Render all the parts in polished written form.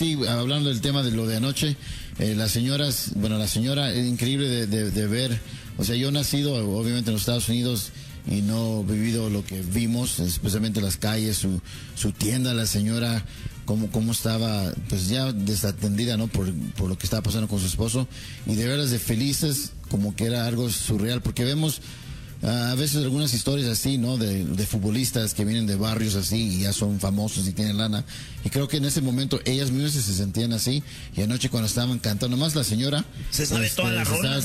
sí, hablando del tema de lo de anoche, la señora es increíble de ver. O sea, yo he nacido obviamente en los Estados Unidos y no he vivido lo que vimos, especialmente las calles, su tienda, la señora, cómo estaba, pues ya desatendida, ¿no? Por lo que estaba pasando con su esposo, y de veras de felices, como que era algo surreal, porque vemos a veces algunas historias así, ¿no? De futbolistas que vienen de barrios así y ya son famosos y tienen lana. Y creo que en ese momento ellas mismas se sentían así. Y anoche cuando estaban cantando, nomás la señora se sabe todas las rolas.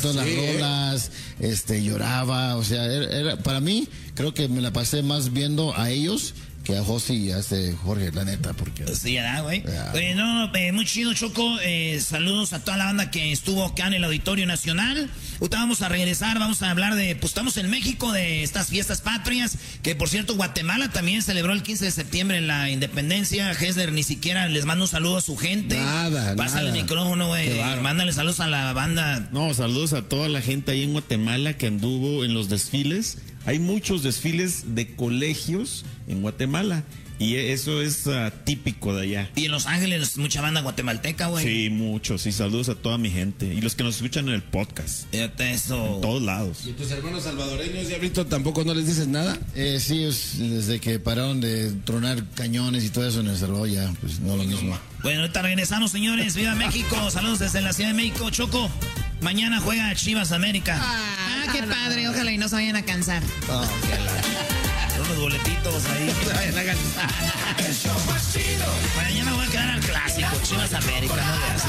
Lloraba. O sea, para mí, creo que me la pasé más viendo a ellos que a José y a Jorge, la neta, porque... Sí, güey. Muy chido, Choco. Saludos a toda la banda que estuvo acá en el Auditorio Nacional. Ahorita vamos a regresar, vamos a hablar pues estamos en México, de estas fiestas patrias, que por cierto, Guatemala también celebró el 15 de septiembre la independencia. Hessler ni siquiera les manda un saludo a su gente. Pásale el micrófono, güey. Mándale saludos a la banda. No, saludos a toda la gente ahí en Guatemala que anduvo en los desfiles. Hay muchos desfiles de colegios en Guatemala y eso es típico de allá. Y en Los Ángeles, mucha banda guatemalteca, güey. Sí, muchos. Y saludos a toda mi gente. Y los que nos escuchan en el podcast. Fíjate eso. En todos lados. ¿Y tus hermanos salvadoreños, Diablito, tampoco no les dices nada? Sí, desde que pararon de tronar cañones y todo eso en El Salvador, ya, pues no lo mismo. Bueno, ahorita regresamos, señores. ¡Viva México! Saludos desde la Ciudad de México. Choco, mañana juega Chivas América. Qué padre. Ojalá y no se vayan a cansar. Son los boletitos ahí. Mañana voy a quedar al clásico. Chivas América, no le hace.